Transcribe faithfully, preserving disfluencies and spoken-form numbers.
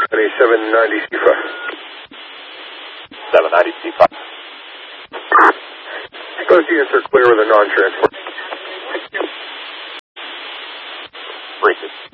seven ninety C five. seven ninety C five. Supposed to answer clear with a non-transport. Breach it.